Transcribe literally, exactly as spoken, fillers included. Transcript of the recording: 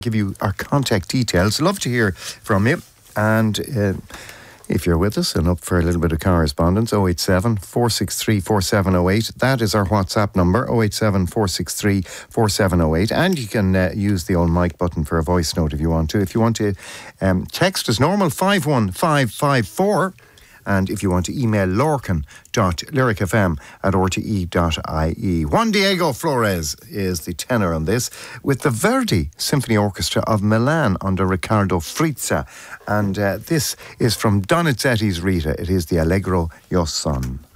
give you our contact details. Love to hear from you. And uh, if you're with us and up for a little bit of correspondence, oh eight seven, four six three, four seven oh eight. That is our WhatsApp number, oh eight seven, four six three, four seven oh eight. And you can uh, use the old mic button for a voice note if you want to. If you want to um, text as normal, five one five five four. And if you want to email lorcan dot lyric f m at r t e dot i e. Juan Diego Flores is the tenor on this, with the Verdi Symphony Orchestra of Milan under Riccardo Frizza. And uh, this is from Donizetti's Rita. It is the Allegro Io Son.